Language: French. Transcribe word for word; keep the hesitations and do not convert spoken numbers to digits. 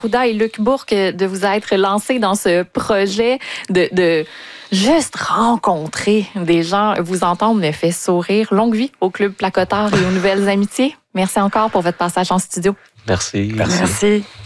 Arruda et Luc Bourque de vous être lancés dans ce projet de, de juste rencontrer des gens. Vous entendre me fait sourire. Longue vie au Club Placotard et aux Nouvelles Amitiés. Merci encore pour votre passage en studio. Merci. Merci. Merci.